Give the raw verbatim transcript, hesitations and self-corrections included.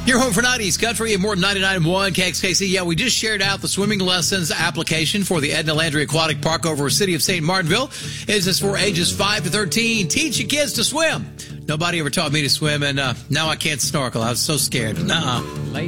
Your home for nineties country and more than ninety-nine point one K X K C. Yeah, we just shared out the swimming lessons application for the Edna Landry Aquatic Park over City of Saint Martinville. This is for ages five to thirteen. Teach your kids to swim. Nobody ever taught me to swim, and uh, now I can't snorkel. I was so scared. Nuh-uh.